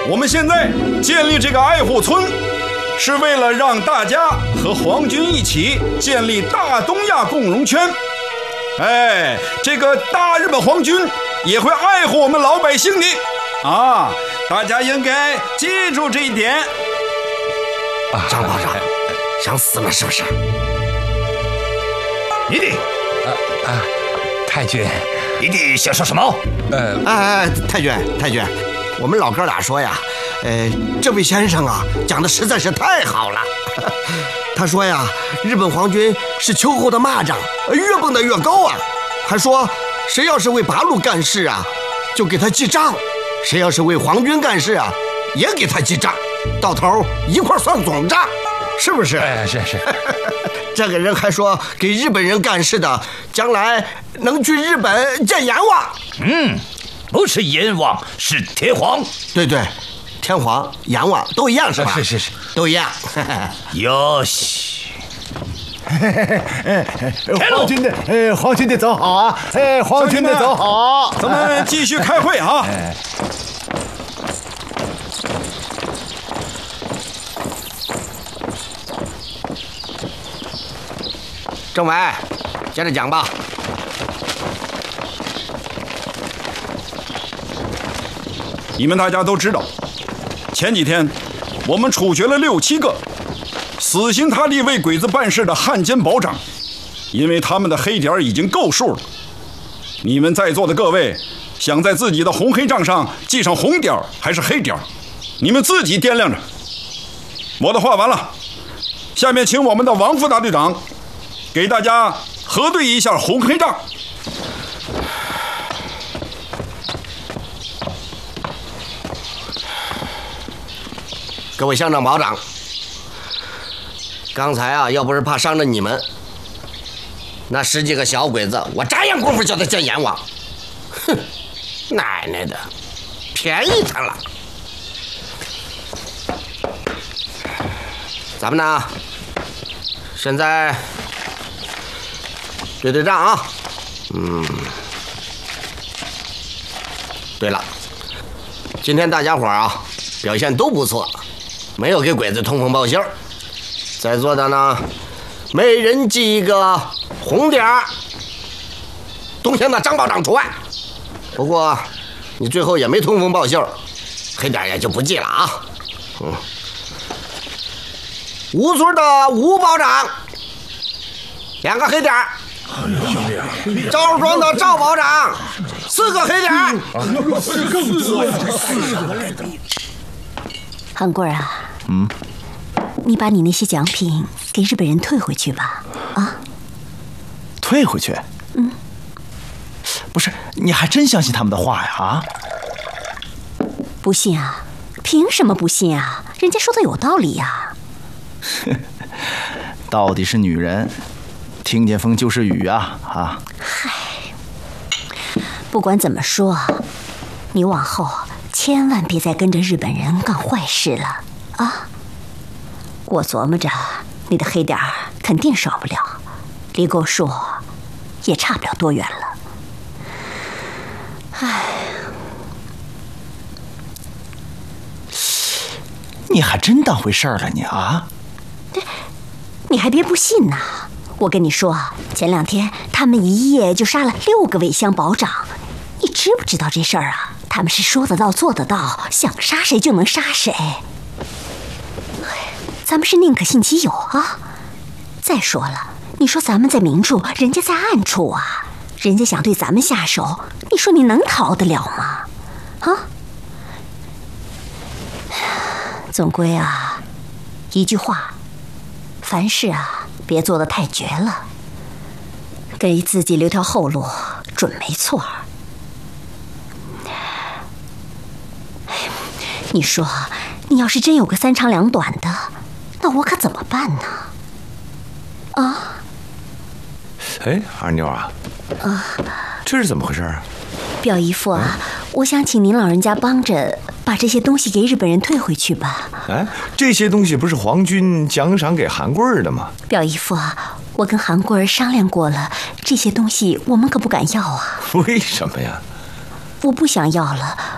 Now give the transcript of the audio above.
我们现在建立这个爱护村，是为了让大家和皇军一起建立大东亚共荣圈。这个大日本皇军也会爱护我们老百姓的啊！大家应该记住这一点。 张保长，想死了是不是？ 你的太君， 你的想说什么？ 太君，我们老哥俩说呀，这位先生啊，讲的实在是太好了。他说呀，日本皇军是秋后的蚂蚱，越蹦得越高啊。还说，谁要是为八路干事啊，就给他记账；谁要是为皇军干事啊，也给他记账，到头一块算总账，是不是？ 是。 这个人还说，给日本人干事的，将来能去日本见阎王。 不是阎王，是天皇。 对，天皇、阎王都一样是吧？ 是， 都一样。 哟西。 皇军的走好啊！皇军的走好。 咱们继续开会啊！ 政委，接着讲吧。 你们大家都知道，前几天我们处决了6、7个死心塌地为鬼子办事的汉奸保长，因为他们的黑点已经够数了。你们在座的各位，想在自己的红黑账上记上红点还是黑点，你们自己掂量着。我的话完了，下面请我们的王副大队长给大家核对一下红黑账。 各位乡长保长，刚才啊，要不是怕伤着你们，那10几个小鬼子，我眨眼功夫叫他见阎王。哼，奶奶的，便宜他了。咱们呢，现在对账啊。对了，今天大家伙啊表现都不错，没有给鬼子通风报信儿。在座的呢，每人记一个红点儿，东乡的张保长除外。不过你最后也没通风报信儿，黑点也就不记了啊。吴村的吴保长2个黑点儿，赵庄的赵保长4个黑点儿。 韩贵啊，你把你那些奖品给日本人退回去吧。啊， 退回去？不是，你还真相信他们的话呀？啊？ 不信啊？凭什么不信啊？人家说的有道理呀。 到底是女人，听见风就是雨啊！啊！ 嗨，不管怎么说，你往后千万别再跟着日本人干坏事了啊！我琢磨着，你的黑点儿肯定少不了，离够数也差不了多远了。唉， 你还真当回事儿了你啊？ 你还别不信呐！我跟你说，前2天他们一夜就杀了6个尾乡保长，你知不知道这事儿啊？他们是说得到做得到，想杀谁就能杀谁。咱们是宁可信其有啊！再说了，你说咱们在明处，人家在暗处啊，人家想对咱们下手，你说你能逃得了吗？啊！总归啊，一句话，凡事啊，别做得太绝了，给自己留条后路，准没错。你说，你要是真有个3长2短的，那我可怎么办呢？啊？ 哎，二妞啊，这是怎么回事啊？ 表姨父啊，我想请您老人家帮着把这些东西给日本人退回去吧。 哎，这些东西不是皇军奖赏给韩贵儿的吗？ 表姨父啊，我跟韩贵儿商量过了，这些东西我们可不敢要啊。 为什么呀？ 我不想要了，